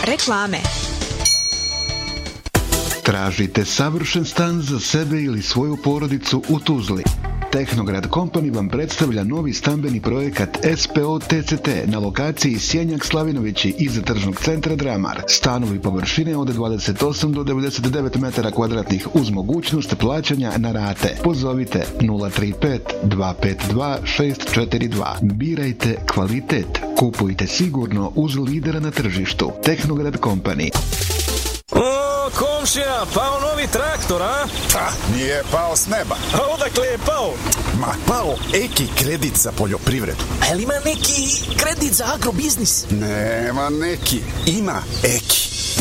Reklame. Tražite savršen stan za sebe ili svoju porodicu u Tuzli. Tehnograd Company vam predstavlja novi stambeni projekat SPO TCT na lokaciji Sjenjak Slavinovići iza tržnog centra Dramar. Stanovi površine od 28 do 99 metara kvadratnih uz mogućnost plaćanja na rate. Pozovite 035 252 642. Birajte kvalitet. Kupujte sigurno uz lidera na tržištu. Tehnograd Company. O, komšija, pao novi traktor, a? Pa, nije pao s neba. A odakle je pao? Ma, pao Eki kredit za poljoprivredu. A jel ima neki kredit za agrobiznis? Nema neki, ima Eki.